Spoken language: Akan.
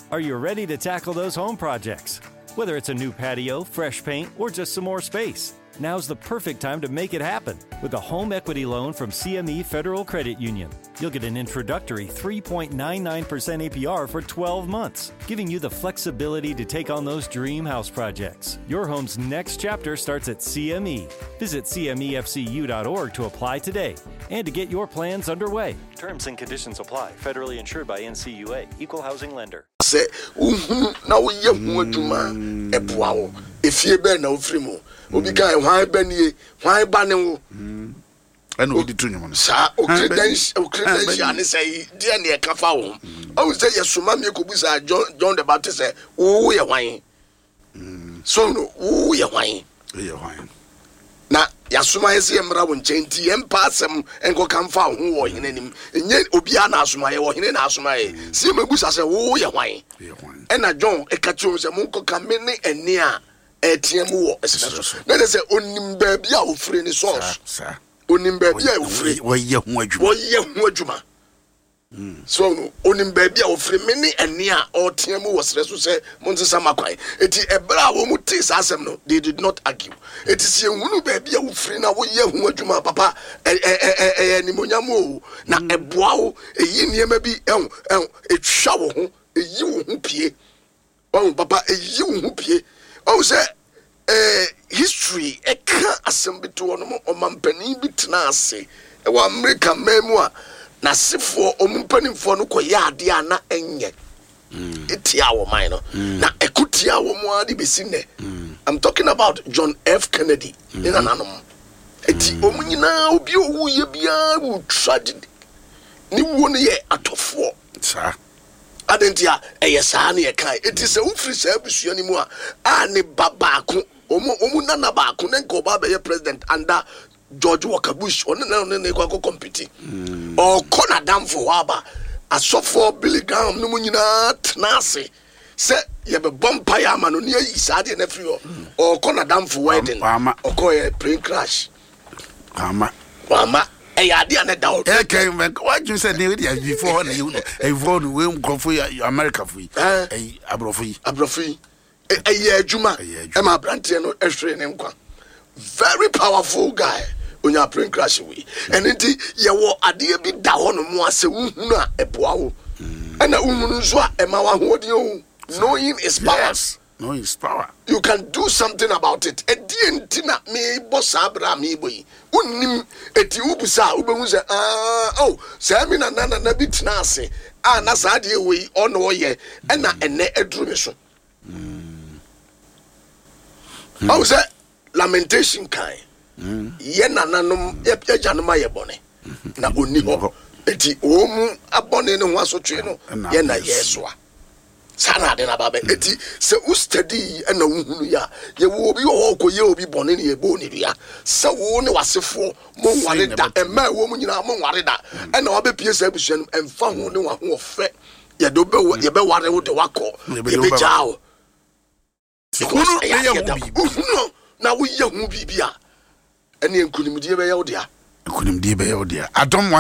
Are you ready to tackle those home projects? Whether it's a new patio, fresh paint, or just some more space, now's the perfect time to make it happen with a home equity loan from CME Federal Credit Union. You'll get an introductory 3.99% APR for 12 months, giving you the flexibility to take on those dream house projects. Your home's next chapter starts at CME. Visit CMEFCU.org to apply today and to get your plans underway. Terms and conditions apply. Federally insured by NCUA. Equal housing lender. Say, now we have one to man, a power. If you be no free mo, we can why benny, why banning. And we did to sir, credential, say, dear near Cafao. I would say, yes, Sumami could be John the Baptist, say, oh, you're wine. So, oh, you're wine. Na yasuma ese emra won chenti empasem enko kamfa ho wo hene nim enye obia na asuma ye wo hene na asuma ye si mebusa se wo ye hwan ena John ekacho se monko kamene eni a etiem wo esinaso na se onim ba bia ofre ni source onim ba bia ofre wo ye ho adwuma so onim ba bia ofre meni eni a otiem wo sreso se montesa makwan eti ebra wo muti asem no they did not argue eti se hunu ba bia ofre na wo ye ho adwuma papa ni monyamo na eboa wo eyi niema bi etwa wo ho eyi wo ho pie papa eyi wo ho pie say history eka asem bi to no omampani bi tena ase e wa America memu a na sefo omumpanimfo no koya ade ana enye etia wo man no na ekutia wo mo ade besi ne I'm talking about John F. Kennedy in ananom eti omunyina obi owu ye bia wo tragedy ni wo ne ye atofo sa adentia eyesa na ye kai eti se ufri se abusua ni mu a ne babaako omu nana baako ne nko ba be president under George Walker Bush on ne kwa compete or corner dam for waba asofo Billy Graham no munyina tnase se ye be vampire man no ne yisade na free or corner dam for wedding or call plane crash mama ade ane down okay what you said before you know we go for America for abrofi adwuma e ma brantie no ehwere ne nkwa very powerful guy onya plane crash we and nti ye wo ade bi da ho no mo ase uhunu a eboa wo na uhunu so a e ma wa hodin o knowing is power. Yes, knowing is power. You can do something about it. Enti na me boss abra me boy unim eti ubusa ubehu se say me na bi tena ase na sa de we ono ye na ene eduru me so say lamentation kai ye nananom ye piajanoma ye bone na oni ho eti omu abone ne ho asotwe no ye na yesoa sana de na baba eti se u study na uhunu ya ye wo obi ho koye obi bone ne ye bone bia se wo ne wasefo mo nware da ema wo mu nyina mo nware da na obe pie se abusua no emfa ho ne wa ho ofe ye do be ye be ware wo de wakọ ye be jao uhunu ye hu na wo ye hu bibia ene nkunimdie be ye wo dia adom